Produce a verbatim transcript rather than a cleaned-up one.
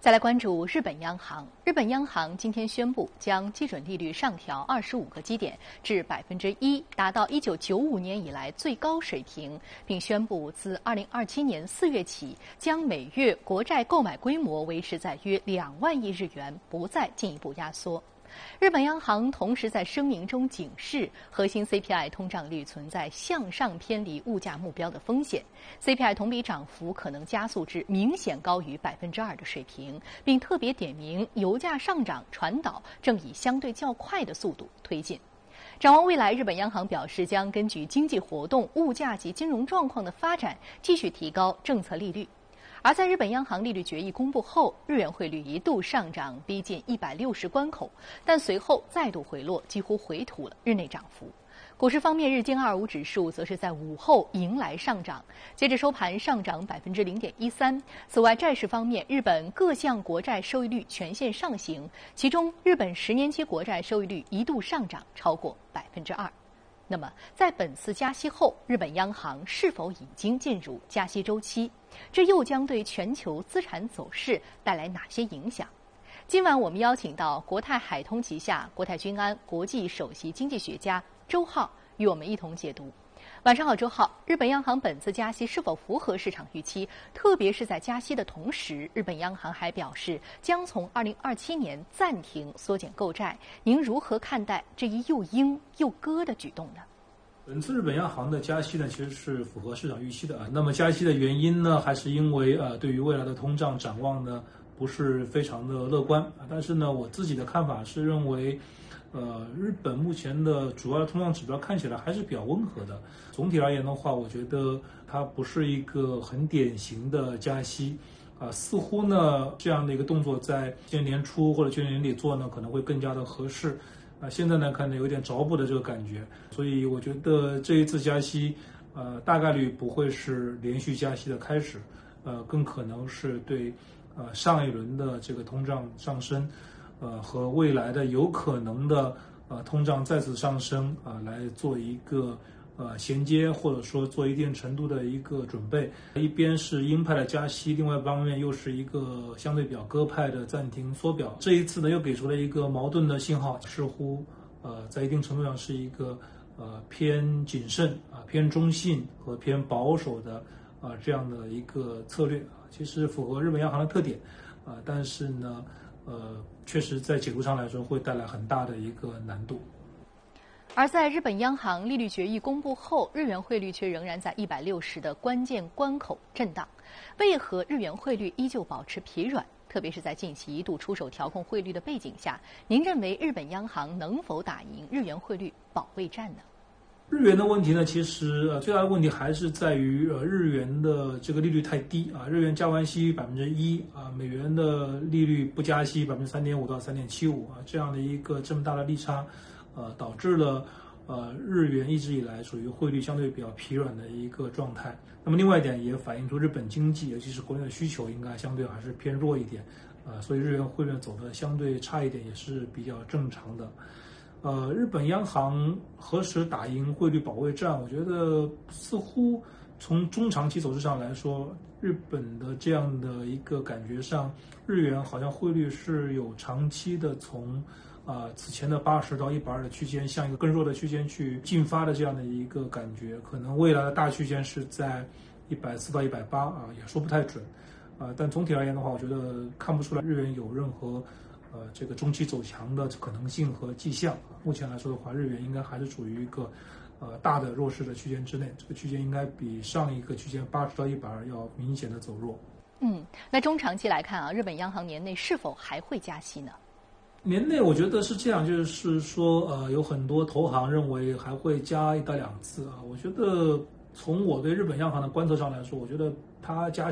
再来关注日本央行。日本央行今天宣布将基准利率上调二十五个基点至百分之一，达到一九九五年以来最高水平，并宣布自二零二七年四月起，将每月国债购买规模维持在约两万亿日元，不再进一步压缩。日本央行同时在声明中警示，核心 C P I 通胀率存在向上偏离物价目标的风险 ，C P I 同比涨幅可能加速至明显高于百分之二的水平，并特别点名油价上涨传导正以相对较快的速度推进。展望未来，日本央行表示将根据经济活动、物价及金融状况的发展，继续提高政策利率。而在日本央行利率决议公布后，日元汇率一度上涨逼近一百六十关口，但随后再度回落，几乎回吐了日内涨幅。股市方面，日经二五指数则是在午后迎来上涨，截至收盘上涨百分之零点一三。此外，债市方面，日本各项国债收益率全线上行，其中日本十年期国债收益率一度上涨超过百分之二。那么，在本次加息后，日本央行是否已经进入加息周期？这又将对全球资产走势带来哪些影响？今晚我们邀请到国泰海通旗下国泰君安国际首席经济学家周浩与我们一同解读。晚上好，周浩。日本央行本次加息是否符合市场预期？特别是在加息的同时，日本央行还表示将从二零二七年暂停缩减购债。您如何看待这一又鹰又鸽的举动呢？ 本次日本央行的加息呢，其实是符合市场预期的啊。那么加息的原因呢，还是因为呃，对于未来的通胀展望呢，不是非常的乐观啊。但是呢，我自己的看法是认为，呃，日本目前的主要的通胀指标看起来还是比较温和的。总体而言的话，我觉得它不是一个很典型的加息啊。似乎呢，这样的一个动作在今年年初或者去年年底做呢，可能会更加的合适。啊，现在呢，可能有点着补的这个感觉，所以我觉得这一次加息，呃，大概率不会是连续加息的开始，呃，更可能是对，呃，上一轮的这个通胀上升，呃，和未来的有可能的呃通胀再次上升啊，呃，来做一个呃衔接，或者说做一定程度的一个准备。一边是鹰派的加息，另外一方面又是一个相对比较鸽派的暂停缩表。这一次呢，又给出了一个矛盾的信号，似乎呃在一定程度上是一个呃偏谨慎啊、偏中性和偏保守的啊、呃、这样的一个策略啊，其实符合日本央行的特点啊，但是呢，呃，确实在解读上来说会带来很大的一个难度。 而在日本央行利率决议公布后，日元汇率却仍然在一百六十的关键关口震荡。为何日元汇率依旧保持疲软？特别是在近期一度出手调控汇率的背景下，您认为日本央行能否打赢日元汇率保卫战呢？ 日元的问题呢，其实呃最大的问题还是在于呃日元的这个利率太低啊，日元加完息百分之一啊，美元的利率不加息百分之三点五到三点七五啊，这样的一个这么大的利差。呃，导致了呃日元一直以来属于汇率相对比较疲软的一个状态。那么另外一点也反映出日本经济，尤其是国内的需求应该相对还是偏弱一点，呃，所以日元汇率走的相对差一点也是比较正常的。呃，日本央行何时打赢汇率保卫战？我觉得似乎从中长期走势上来说，日本的这样的一个感觉上，日元好像汇率是有长期的从啊、呃，此前的八十到一百二的区间，向一个更弱的区间去进发的这样的一个感觉，可能未来的大区间是在一百四到一百八啊，也说不太准，啊、呃，但总体而言的话，我觉得看不出来日元有任何呃这个中期走强的可能性和迹象。目前来说的话，日元应该还是处于一个呃大的弱势的区间之内，这个区间应该比上一个区间八十到一百二要明显的走弱。 嗯，那中长期来看啊，日本央行年内是否还会加息呢？ 年内我觉得是这样，就是说，呃，有很多投行认为还会加一到两次啊。我觉得从我对日本央行的观测上来说，我觉得它加